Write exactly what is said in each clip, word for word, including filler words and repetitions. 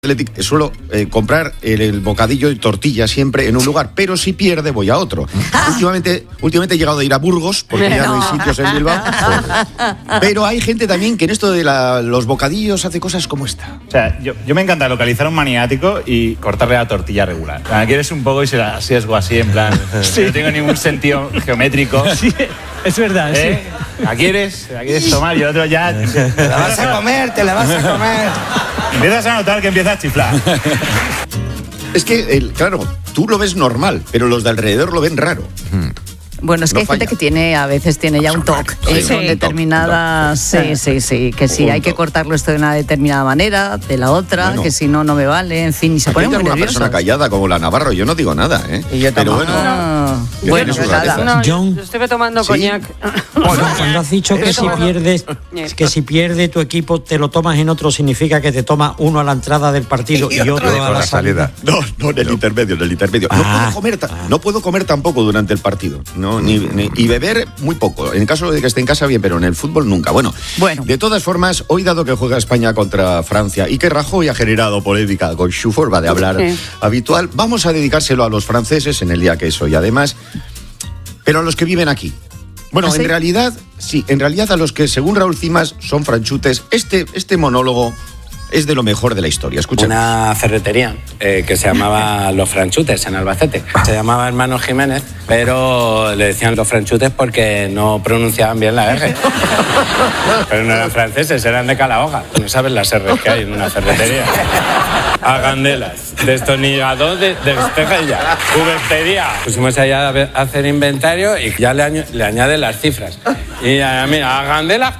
Athletic suelo eh, comprar el, el bocadillo y tortilla siempre en un lugar, pero si pierde voy a otro. últimamente, últimamente he llegado a ir a Burgos, porque ya no hay sitios en Bilbao. Pero hay gente también que en esto de la, los bocadillos hace cosas como esta. O sea, yo, yo me encanta localizar a un maniático y cortarle la tortilla regular. O sea, quieres un poco y se la sesgo así, en plan, sí. No tengo ningún sentido geométrico. Sí, es verdad, ¿Eh? sí. ¿La quieres? ¿La quieres tomar? Y el otro ya... Te la vas a comer, te la vas a comer. Empiezas a notar que empieza a chiflar. Es que, el, claro, tú lo ves normal, pero los de alrededor lo ven raro. Hmm. Bueno, es que no hay falla. Gente que tiene, a veces tiene ya un toque eh, sí, con determinadas, sí, sí, sí, que si hay que cortarlo esto de una determinada manera, de la otra, bueno, que si no, no me vale, en fin, y se pone muy nervioso. Una persona callada como la Navarro, yo no digo nada, ¿eh? Y yo pero bueno, ah, bueno, pues nada. No, John, yo estoy tomando ¿sí? coñac. Bueno, cuando has dicho que si pierdes, que si pierde tu equipo te lo tomas en otro, significa que te tomas uno a la entrada del partido y, y otro, otro a la salida. No, no, en el no. intermedio, en el intermedio. Ah, no puedo comer, ah. no puedo comer tampoco durante el partido, no, ni, ni y beber muy poco. En caso de que esté en casa bien, pero en el fútbol nunca. Bueno, bueno, de todas formas, hoy dado que juega España contra Francia y que Rajoy ha generado polémica con su forma de hablar sí. habitual, vamos a dedicárselo a los franceses en el día que es hoy. Además, pero a los que viven aquí. Bueno, ¿sí? en realidad, sí, en realidad a los que, según Raúl Cimas, son franchutes. Este, este monólogo es de lo mejor de la historia. Escuchen. Una ferretería eh, que se llamaba Los Franchutes en Albacete. Se llamaba Hermano Jiménez, pero le decían Los Franchutes porque no pronunciaban bien la R. Pero no eran franceses, eran de Calahorra. No sabes las R que hay en una ferretería. Agandelas, destornillador de, de espejella, cubertería. Pusimos allá a hacer inventario y ya le, añ- le añade las cifras. Y a mí, agandelas,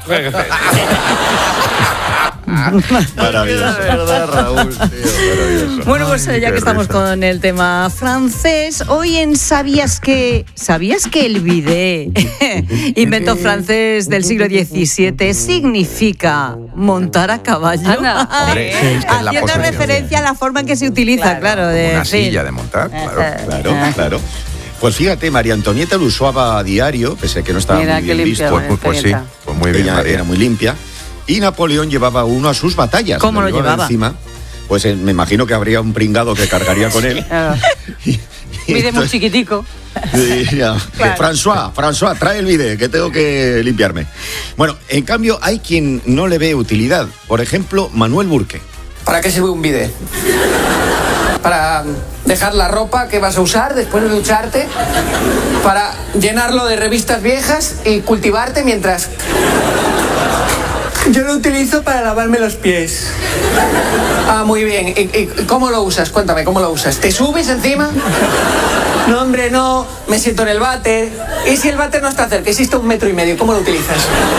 maravilloso. Verdad, Raúl, tío, maravilloso. Bueno, pues ya que estamos con el tema francés, hoy en ¿Sabías que ¿Sabías que el bidet, invento francés del siglo diecisiete, significa montar a caballo? Hombre, sí, es que haciendo referencia a la forma en que se utiliza, claro, claro de una sí. silla de montar, claro, claro, claro. Pues fíjate, María Antonieta lo usaba a diario, pese a que no estaba Mira, muy bien limpia, visto. Pues, pues sí, pues muy bien, ella María. Era muy limpia. Y Napoleón llevaba uno a sus batallas. ¿Cómo lo, lo llevaba? Encima. Pues eh, me imagino que habría un pringado que cargaría con él. y, y Mide muy chiquitico. Y, ya, claro. François, François, trae el bidet, que tengo que limpiarme. Bueno, en cambio, hay quien no le ve utilidad. Por ejemplo, Manuel Burke. ¿Para qué sirve un bidet? Para dejar la ropa que vas a usar después de ducharte, para llenarlo de revistas viejas y cultivarte mientras... Yo lo utilizo para lavarme los pies. Ah, muy bien. ¿Y, y cómo lo usas? Cuéntame, ¿cómo lo usas? ¿Te subes encima? No, hombre, no. Me siento en el váter. ¿Y si el váter no está cerca? Existe un metro y medio. ¿Cómo lo utilizas?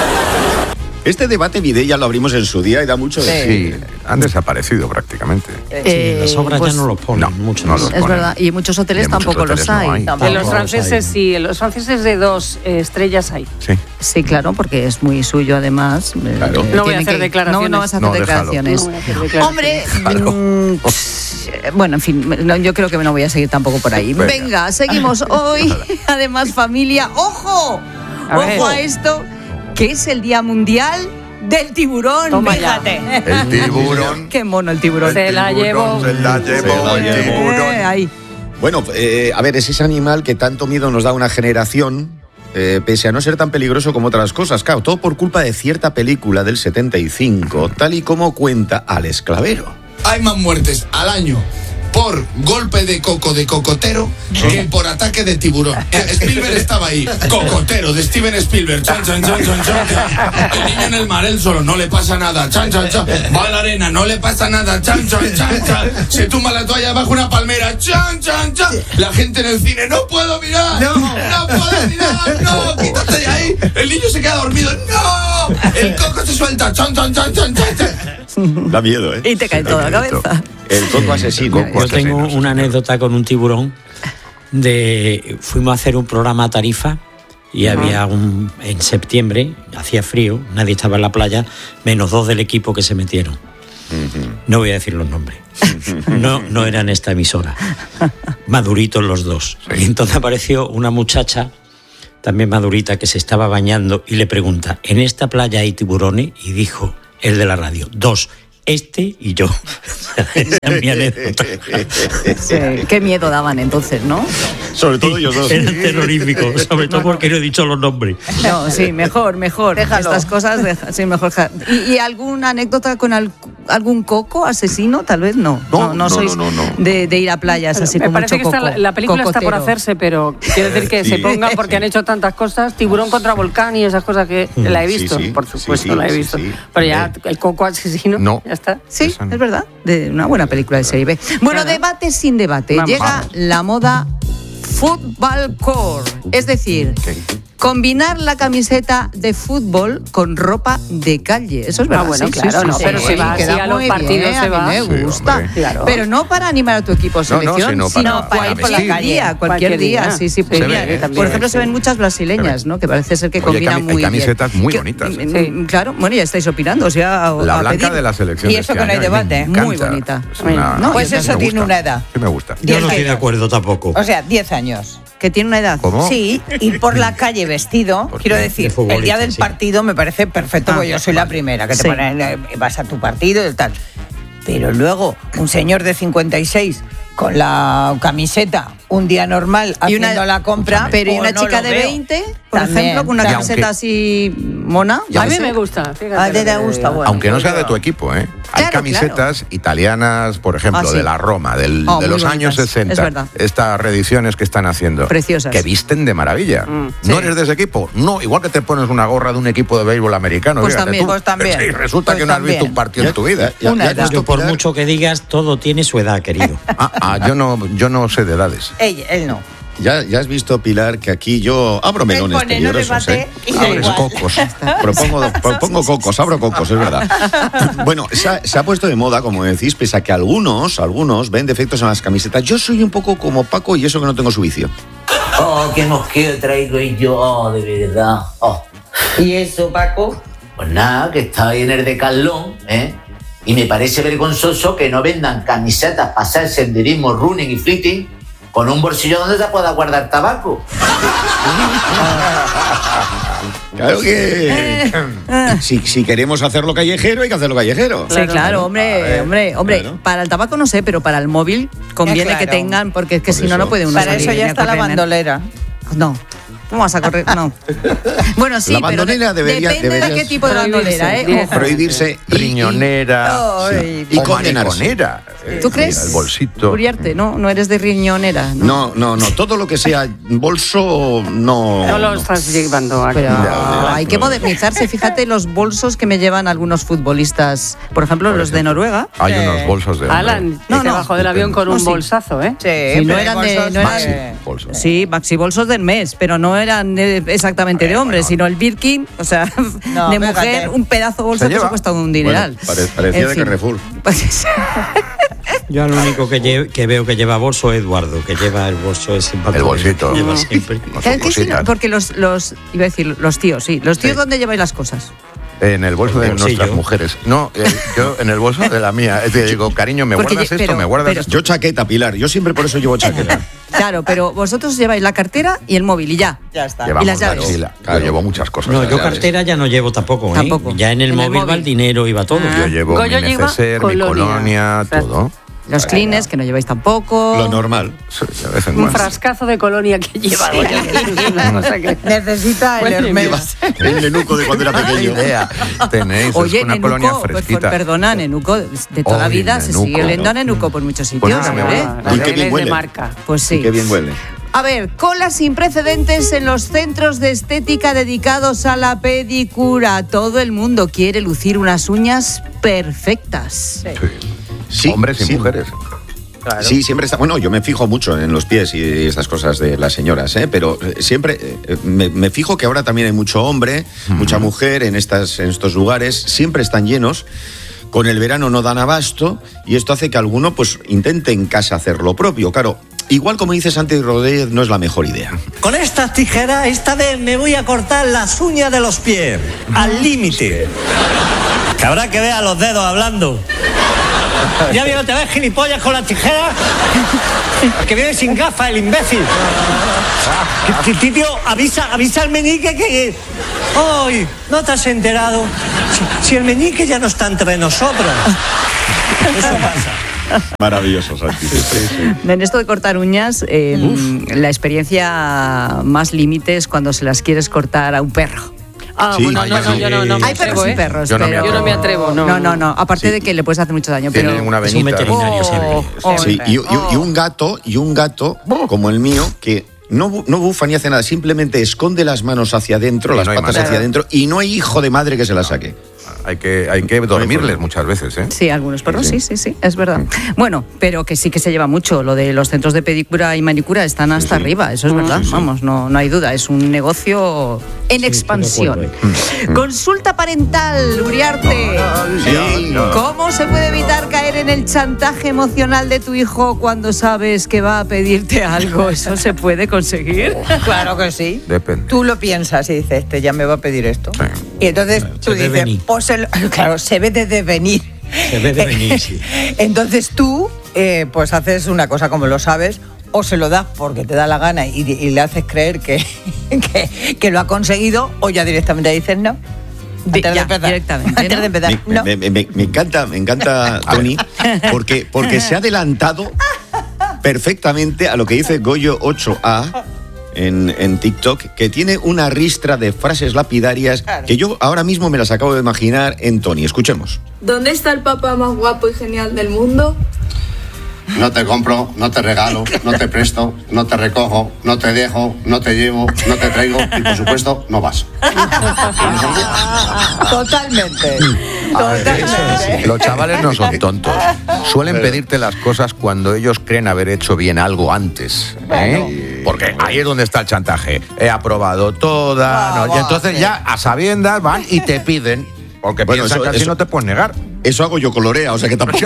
Este debate bidet ya lo abrimos en su día y da mucho de sí. sí, han desaparecido prácticamente. Eh, sí, las obras pues, ya no los ponen. No, muchos no los es ponen. verdad, y en muchos hoteles en tampoco muchos hoteles los hay. No hay. Tampoco en los franceses sí, en los franceses de dos eh, estrellas hay. Sí. Sí, claro, porque es muy suyo además. Claro. Eh, no voy a hacer que, declaraciones. No, no vas a hacer no, declaraciones. No voy a hacer declaraciones. Hombre, mmm, bueno, en fin, no, yo creo que no voy a seguir tampoco por ahí. Venga, Venga seguimos hoy. Además, familia, ¡ojo! A ¡Ojo ver. a esto! Que es el Día Mundial del Tiburón. Toma Fíjate. Ya. El tiburón. Qué mono el tiburón. Se la llevó. Se la llevó el tiburón. Eh, ahí. Bueno, eh, a ver, es ese animal que tanto miedo nos da a una generación, eh, pese a no ser tan peligroso como otras cosas. Claro, todo por culpa de cierta película del setenta y cinco, tal y como cuenta Alex Clavero. Hay más muertes al año por golpe de coco de cocotero que por ataque de tiburón. Spielberg estaba ahí. Cocotero de Steven Spielberg. Chan, chan, chan, chan, chan. El niño en el mar, él solo, no le pasa nada. Chan, chan, chan. Va a la arena, no le pasa nada. Chan, chan, chan, chan. Se tumba la toalla bajo una palmera. Chan, chan, chan. La gente en el cine, no puedo mirar. No, no puedo mirar. No, quítate de ahí. El niño se queda dormido. No. El coco se suelta. Chan, chan, chan, chan, chan. Da miedo, ¿eh? Y te cae toda la cabeza. El coco asesino. Yo Coco tengo asesino, una anécdota con un tiburón. De fuimos a hacer un programa a Tarifa y uh-huh. había un en septiembre, hacía frío, nadie estaba en la playa, menos dos del equipo que se metieron. Uh-huh. No voy a decir los nombres. No, no eran esta emisora. Maduritos los dos. Y entonces apareció una muchacha, también madurita, que se estaba bañando y le pregunta: ¿en esta playa hay tiburones? Y dijo el de la radio: dos. este y yo. Esa es mi anécdota. Sí, qué miedo daban entonces, ¿no? Sobre todo ellos dos. Eran terroríficos, sobre todo porque no he dicho los nombres. No, sí, mejor, mejor. Déjalo. Estas cosas, deja, sí, mejor. ¿Y, y alguna anécdota con al, algún coco asesino? Tal vez no. No, No, no, no, sois no, no, no. De, de ir a playas así Me con parece mucho que coco. está, la película está por cocotero. hacerse, pero quiero decir que Sí. se pongan porque han hecho tantas cosas. Tiburón contra volcán y esas cosas que la he Sí, visto, sí, por sí, supuesto, sí, la he sí, visto. sí. Pero ya, el coco asesino, No. ya está. Sí, Esa no. es verdad. De una buena película de serie B. Bueno, Claro. debate sin debate. Vamos. Llega Vamos. la moda football core. Es decir, combinar la camiseta de fútbol con ropa de calle. Eso es verdad. Ah, bueno, sí, claro, sí, no, sí, pero sí, se va queda así a los muy partidos, bien, se a mí va. me Sí, gusta. hombre. Claro. Pero no para animar a tu equipo de No, no, selección, sino sino para- para, para cualquier vestir. día, cualquier Cualquier día. día. Sí, sí, Se pues ve, mira, ¿eh? por Se ejemplo, ve, se ven sí. muchas brasileñas, ¿no? Que parece ser que Oye, combinan cami- hay muy bien. camisetas muy Que- bonitas, ¿eh? mm, Claro, bueno, ya estáis opinando. O sea, a- La a blanca pedir. de la selección Y de eso este que no hay año, a mí me debate. encanta. Muy bonita. Es una- No, Pues me eso tiene gusta. una edad. Sí me gusta. Yo no diez estoy de años. acuerdo tampoco. O sea, diez años. Que tiene una edad. ¿Cómo? Sí, ir por la calle vestido, ¿Por quiero qué? decir, De futbolista, el día del sí. partido me parece perfecto, Ah, porque yo soy la primera, que te Sí. ponen, eh, vas a tu partido y tal. Pero luego, un señor de cincuenta y seis con la camiseta, un día normal, Y una- haciendo la compra, Pero y pues una no chica lo de veo. veinte, por También, ejemplo, con una también. camiseta Aunque- así mona. Y A mí aunque- me gusta, fíjate. A ti te lo que gusta, digo. bueno. Aunque no sea de yo- tu equipo, ¿eh? Hay Claro, camisetas italianas, por ejemplo, Ah, sí. de la Roma, del- Oh, de muy los años bonitas, sesenta. es verdad. Estas reediciones que están haciendo. Preciosas. Que visten de maravilla. Mm, ¿No sí. eres de ese equipo? No, igual que te pones una gorra de un equipo de béisbol americano. Pues fíjate también, tú. pues también. Sí, resulta Pues que no has visto también. un partido en tu vida. Ya- Una ya has edad. visto, Yo, por Pilar? mucho que digas, todo tiene su edad, querido. Ah, ah, yo no, yo no sé de edades. Ella, él no. Ya, ya has visto, Pilar, que aquí yo abro melones pone, no peligrosos, debate, ¿eh? y da Abres igual. cocos. Propongo, propongo cocos, abro cocos, es verdad. Bueno, se ha, se ha puesto de moda, como decís, pese a que algunos, algunos ven defectos en las camisetas. Yo soy un poco como Paco y eso que no tengo su vicio. Oh, qué mosqueo traigo yo, oh, de verdad. Oh. ¿Y eso, Paco? Pues nada, que estaba ahí en el Decathlon, ¿eh? Y me parece vergonzoso que no vendan camisetas para hacer senderismo, running y flipping con un bolsillo donde se pueda guardar tabaco. Claro que si, si queremos hacerlo callejero, hay que hacerlo callejero. Sí, claro, hombre, A ver, hombre, hombre. claro. Para el tabaco no sé, pero para el móvil conviene claro. que tengan, porque es que Por si no, eso. no puede uno Para salir eso ya ni a está la correr, ¿eh? bandolera. No. ¿Cómo vas a correr? No. Bueno, sí, La pero de- bandolera debería- depende de deberías qué tipo de bandolera, ¿eh? prohibirse, Ojo. Prohibirse y- Riñonera. Ay, y o condenarse. mariconera. Eh, ¿Tú mira, crees? el bolsito. Uriarte, no, no eres de riñonera. No. No, no, no. Todo lo que sea bolso, no. No lo estás llevando aquí. Pero ya, hay que no. modernizarse. Fíjate los bolsos que me llevan algunos futbolistas, por ejemplo, Por los de ejemplo. Noruega. Hay Sí. unos bolsos de hombre. Alan, No, no, no. debajo del avión con No, un sí. bolsazo, ¿eh? Sí, Sí, no pero hay eran de- bolsos no eran- Maxi, de- bolsos. Sí, maxi bolsos del mes, pero no eran eh, exactamente de hombre, bueno. sino el Birkin, o sea, No, de fíjate. mujer, un pedazo de bolso ¿Se que se lleva? ha costado un dineral. Bueno, pare- parecía En de fin. Carrefour. Pues, Yo al único que, lle- que veo que lleva bolso es Eduardo, que lleva el bolso ese El bolsito. que lleva siempre. Con sus ¿sabes qué? Sí, cositas. porque los, los, iba a decir, los tíos, sí. Los tíos, Sí. ¿dónde lleváis las cosas? En el bolso de El bolsillo. nuestras mujeres. No, eh, yo en el bolso de la mía. Te digo, cariño, ¿me Porque guardas ye- esto? pero- ¿Me guardas pero- esto? Yo chaqueta, Pilar. Yo siempre por eso llevo chaqueta. Claro, pero vosotros lleváis la cartera y el móvil y ya. Ya está. Llevamos ¿Y las llaves? mochila. Claro. Yo llevo muchas cosas. No, las yo llaves. cartera ya no llevo tampoco, ¿eh? Tampoco. Ya en el En el móvil va móvil. el dinero y va todo. Ah. Yo llevo Goyo mi lleva neceser, mi colonia. colonia, Exacto. todo. Los clines, que no lleváis tampoco. Lo normal. Sí, de vez en Un cuando. frascazo de colonia que lleva Goyo. Una cosa que- Necesita el Bueno, Hermes. El nenuco de cuando era Qué pequeño. idea tenéis. Oye, es una Nenuco, colonia pues, fresquita. pues, perdona, Nenuco, de toda la Oye, vida se Nenuco. sigue oliendo a Nenuco por muchos sitios, Pues no, ¿eh? La Y qué tele bien es de huele. marca. Pues sí. Qué bien huele. A ver, colas sin precedentes en los centros de estética dedicados a la pedicura. Todo el mundo quiere lucir unas uñas perfectas. Sí, Hombres y sí. mujeres. Sí, siempre está. Bueno, yo me fijo mucho en los pies y estas cosas de las señoras, ¿eh? Pero eh, siempre eh, me, me fijo que ahora también hay mucho hombre, mucha mujer en, estas, en estos lugares. Siempre están llenos. Con el verano no dan abasto y esto hace que alguno pues intente en casa hacer lo propio. Claro, igual como dice Santi Rodríguez, no es la mejor idea. Con estas tijeras, esta vez me voy a cortar las uñas de los pies. Al límite. Que habrá que ver a los dedos hablando. Ya viene otra vez gilipollas con la tijera. Que viene sin gafas, el imbécil. Tío, avisa, avisa al meñique que... ¡Ay! ¿No te has enterado? Si, si el meñique ya no está entre nosotros. Eso pasa. Maravilloso, Santi. Sí, sí, sí. En esto de cortar uñas, eh, la experiencia más límite es cuando se las quieres cortar a un perro. Ah, sí, bueno, no, no, yo no, no me Hay atrevo, perros ¿eh? y perros, yo no pero... me Yo no me atrevo, no. No, no, no. Aparte sí. de que le puedes hacer mucho daño, Tienen pero... una Es un venita. veterinario Oh, siempre. oh, Sí, y, y- y un gato, y un gato como el mío, que no, bu- no bufa ni hace nada, simplemente esconde las manos hacia adentro, Sí, las no hay patas manera. hacia adentro, y no hay hijo de madre que se las saque. Hay que, hay que dormirles muchas veces, ¿eh? Sí, algunos perros, sí, sí, sí, es verdad. Bueno, pero que sí que se lleva mucho. Lo de los centros de pedicura y manicura están hasta sí. arriba, eso es verdad. sí, sí. Vamos, no, no hay duda. Es un negocio en expansión. Consulta parental, Uriarte. Sí. ¿Cómo se puede evitar caer en el chantaje emocional de tu hijo cuando sabes que va a pedirte algo? ¿Eso se puede conseguir? Claro que sí. Depende. Tú lo piensas y dices, este ya me va a pedir esto. Sí. Y entonces tú ve dices, venir. pues se lo- claro, se ve desde venir. Se ve de venir, sí. Entonces tú, eh, pues haces una cosa como lo sabes, o se lo das porque te da la gana y, y le haces creer que, que, que lo ha conseguido, o ya directamente dices no. Antes de ya, empezar. directamente, Antes ¿no? de empezar, Me, no. me- me- me- me encanta, me encanta, Tony, porque, porque se ha adelantado perfectamente a lo que dice Goyo ocho A en, en TikTok, que tiene una ristra de frases lapidarias que yo ahora mismo me las acabo de imaginar en Tony. Escuchemos. ¿Dónde está el papá más guapo y genial del mundo? No te compro, no te regalo, no te presto, no te recojo, no te dejo, no te llevo, no te traigo y por supuesto no vas. Totalmente. A ver, Totalmente. los chavales no son tontos. Suelen pedirte las cosas cuando ellos creen haber hecho bien algo antes. ¿eh? Porque ahí es donde está el chantaje. He aprobado toda. Ah, no, y entonces ya a sabiendas van y te piden. Porque Bueno, piensan eso- que así eso- no te puedes negar. Eso hago yo con Lorea, o sea que tampoco...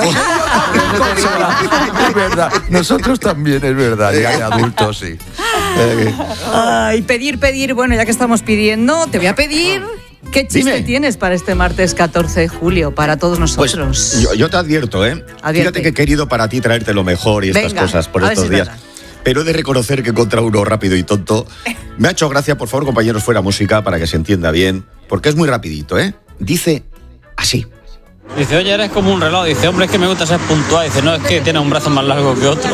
Es verdad. Nosotros también, es verdad. Ya de adultos, sí. Ay, pedir, pedir. Bueno, ya que estamos pidiendo, te voy a pedir... ¿Qué chiste Dime. tienes para este martes catorce de julio, para todos Pues nosotros? yo, yo te advierto, ¿eh? Advierte. Fíjate que he querido para ti traerte lo mejor y estas Venga, cosas por a ver estos si es días. verdad. Pero he de reconocer que contra uno rápido y tonto me ha hecho gracia. Por favor, compañeros, fuera música para que se entienda bien, porque es muy rapidito, ¿eh? Dice así. Dice, oye, eres como un reloj. Dice, hombre, es que me gusta ser puntual. Dice, no, es que tiene un brazo más largo que otro.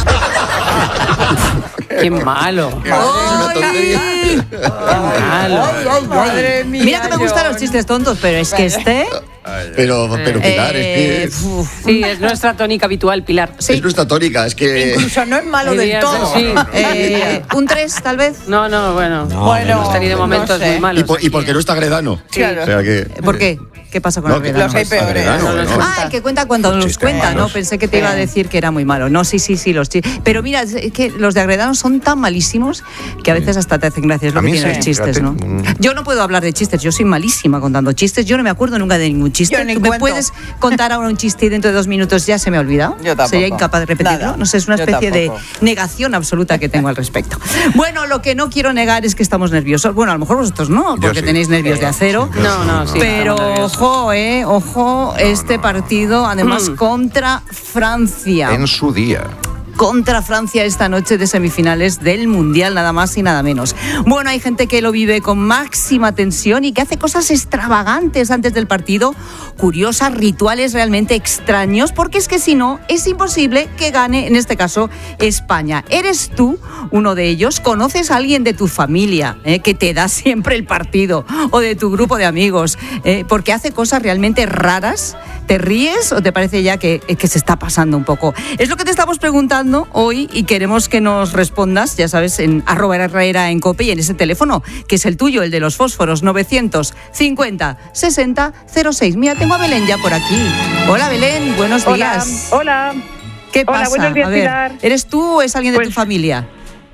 Qué malo. ¡Ay! Malo. Madre mía, Mira que me gustan John. los chistes tontos, pero es que este... Pero, pero Pilar, eh, es que uf, Sí, es nuestra tónica habitual, Pilar. sí. es nuestra tónica, es que... Incluso no es malo Hay del días, todo. sí. Eh, un tres, tal vez. No, no, bueno. Bueno, Hemos tenido no momentos sé. muy malos. Y, por- y porque no está Gredano. Claro. O sea que... ¿Por qué? ¿Qué pasa con No, el que Gredano? los hay peores. Gredano, No, no, ¿no? no. Ah, el que cuenta cuando los Chistes cuenta, ¿no? malos. Pensé que te iba a decir que era muy malo. No, sí, sí, sí, los chistes. Pero mira, es que los de Agredano son tan malísimos que a veces hasta te hacen gracia. Es lo A que mí tienen sí, los chistes, fíjate. ¿no? Mm. Yo no puedo hablar de chistes, yo soy malísima contando chistes. Yo no me acuerdo nunca de ningún chiste. Yo ni ¿Tú me cuento. puedes contar ahora un chiste y dentro de dos minutos ya se me ha olvidado? Yo tampoco. Sería incapaz de repetirlo. Nada. No sé, es una Yo especie de tampoco. negación absoluta que tengo al respecto. Bueno, lo que no quiero negar es que estamos nerviosos. Bueno, a lo mejor vosotros no, porque sí. tenéis nervios de acero. No, no, sí. Pero estamos nerviosos. ojo, eh, ojo, este partido además contra Francia. En su día. Contra Francia esta noche de semifinales del Mundial, nada más y nada menos. Bueno, hay gente que lo vive con máxima tensión y que hace cosas extravagantes antes del partido, curiosas, rituales realmente extraños, porque es que si no, es imposible que gane, en este caso, España. ¿Eres tú uno de ellos? ¿Conoces a alguien de tu familia eh, que te da siempre el partido? ¿O de tu grupo de amigos? Eh, porque hace cosas realmente raras. ¿Te ríes o te parece ya que, que se está pasando un poco? Es lo que te estamos preguntando hoy y queremos que nos respondas, ya sabes, en arroba Herrera en COPE y en ese teléfono, que es el tuyo, el de los fósforos, novecientos cincuenta sesenta cero seis. Mira, tengo a Belén ya por aquí. Hola, Belén, buenos Hola, días. hola. ¿Qué Hola, pasa? buenos días, a ver, Pilar. ¿eres tú o es alguien de Pues- tu familia?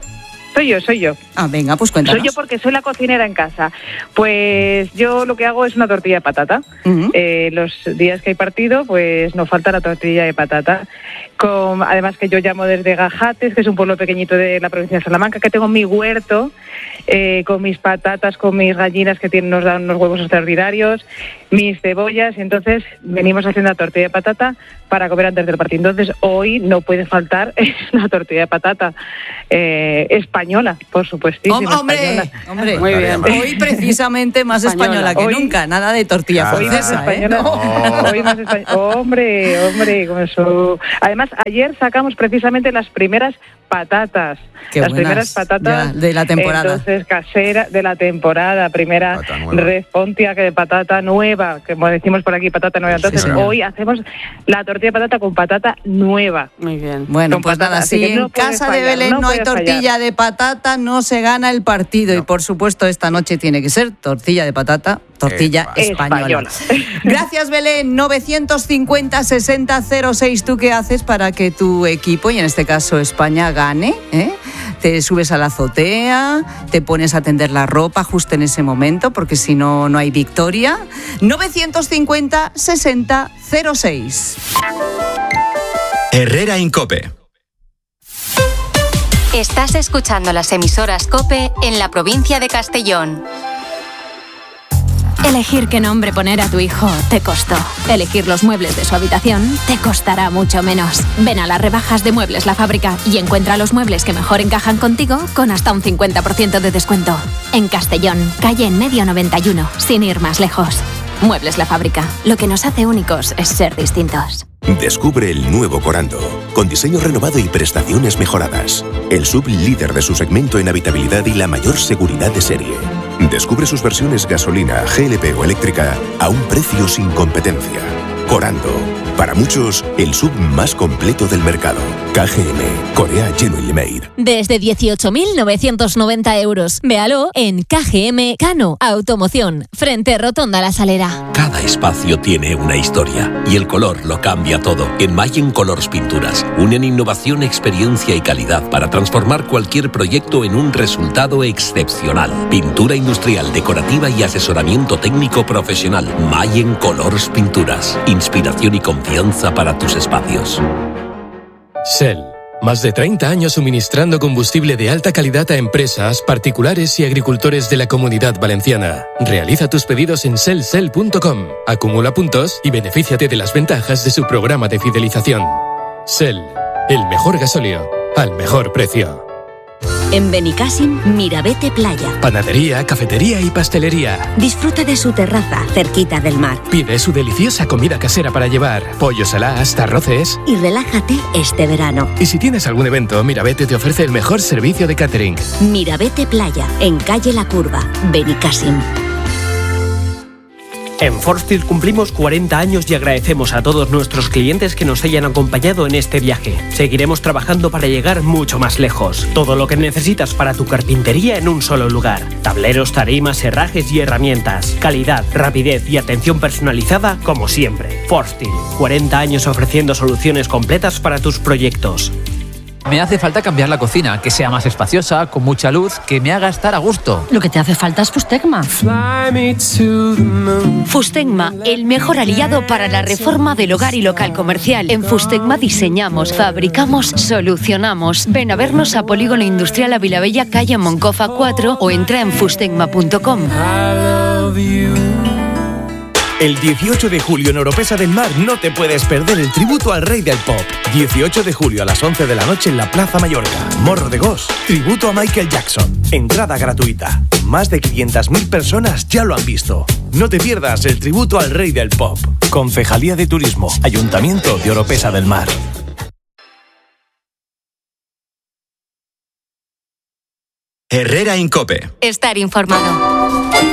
Soy yo, soy yo. Ah, venga, pues cuéntanos. Soy yo porque soy la cocinera en casa. Pues yo lo que hago es una tortilla de patata. Uh-huh. Eh, los días que hay partido, pues nos falta la tortilla de patata. Con, además que yo llamo desde Gajates, que es un pueblo pequeñito de la provincia de Salamanca, que tengo mi huerto eh, con mis patatas, con mis gallinas que tienen, nos dan unos huevos extraordinarios, mis cebollas, y entonces venimos haciendo la tortilla de patata para comer antes del partido. Entonces hoy no puede faltar la tortilla de patata eh, española, por supuestísimo. ¡Hombre! Española. Hombre, muy bien. Hoy precisamente más española, española que hoy, nunca, nada de tortilla hoy francesa, más española, ¿eh? No. Hoy más española. Hombre, hombre, con eso. Además, ayer sacamos precisamente las primeras patatas. Qué las buenas, primeras patatas ya, de la temporada. Entonces, casera de la temporada, primera respontia que de patata nueva, como decimos por aquí, patata nueva. Entonces, sí, hoy hacemos la tortilla de patata con patata nueva. Muy bien. Bueno, con pues patata, nada, si en no casa fallar, de Belén no, no hay tortilla fallar. de patata, no se gana el partido. No. Y por supuesto, esta noche tiene que ser tortilla de patata, tortilla eh, española. española. Gracias, Belén. novecientos cincuenta sesenta cero seis. ¿Tú qué haces para que tu equipo, y en este caso España, gane? ¿Eh? Te subes a la azotea, te pones a tender la ropa justo en ese momento, porque si no, no hay victoria. novecientos cincuenta sesenta cero seis. Herrera Incope. Estás escuchando las emisoras COPE en la provincia de Castellón. Elegir qué nombre poner a tu hijo te costó. Elegir los muebles de su habitación te costará mucho menos. Ven a las rebajas de Muebles La Fábrica y encuentra los muebles que mejor encajan contigo con hasta un cincuenta por ciento de descuento. En Castellón, calle En Medio noventa y uno, sin ir más lejos. Muebles La Fábrica. Lo que nos hace únicos es ser distintos. Descubre el nuevo Corando, con diseño renovado y prestaciones mejoradas. El sub líder de su segmento en habitabilidad y la mayor seguridad de serie. Descubre sus versiones gasolina, G L P o eléctrica a un precio sin competencia. Corando, para muchos, el sub más completo del mercado. K G M, Korea Genuinely Made. Desde dieciocho mil novecientos noventa euros. Véalo en K G M Cano Automoción, frente Rotonda La Salera. Cada espacio tiene una historia y el color lo cambia todo. En Mayen Colors Pinturas unen innovación, experiencia y calidad para transformar cualquier proyecto en un resultado excepcional. Pintura industrial, decorativa y asesoramiento técnico profesional. Mayen Colors Pinturas. Inspiración y confianza para tus espacios. Shell. Más de treinta años suministrando combustible de alta calidad a empresas, particulares y agricultores de la Comunidad Valenciana. Realiza tus pedidos en shell shell punto com, acumula puntos y benefíciate de las ventajas de su programa de fidelización. Shell, el mejor gasóleo al mejor precio. En Benicassim, Mirabete Playa. Panadería, cafetería y pastelería. Disfruta de su terraza, cerquita del mar. Pide su deliciosa comida casera para llevar, pollos aladas, arroces. Y relájate este verano. Y si tienes algún evento, Mirabete te ofrece el mejor servicio de catering. Mirabete Playa, en calle La Curva, Benicassim. En Forstil cumplimos cuarenta años y agradecemos a todos nuestros clientes que nos hayan acompañado en este viaje. Seguiremos trabajando para llegar mucho más lejos. Todo lo que necesitas para tu carpintería en un solo lugar. Tableros, tarimas, herrajes y herramientas. Calidad, rapidez y atención personalizada como siempre. Forstil, cuarenta años ofreciendo soluciones completas para tus proyectos. Me hace falta cambiar la cocina, que sea más espaciosa, con mucha luz, que me haga estar a gusto. Lo que te hace falta es Fustegma. Fustegma, el mejor aliado para la reforma del hogar y local comercial. En Fustegma diseñamos, fabricamos, solucionamos. Ven a vernos a Polígono Industrial Avilabella, calle Moncofa cuatro o entra en fustegma punto com. El dieciocho de julio en Oropesa del Mar no te puedes perder el tributo al rey del pop. dieciocho de julio a las once de la noche en la Plaza Mallorca. Morro de Gos, tributo a Michael Jackson. Entrada gratuita. Más de quinientas mil personas ya lo han visto. No te pierdas el tributo al rey del pop. Concejalía de Turismo, Ayuntamiento de Oropesa del Mar. Herrera Incope. Estar informado.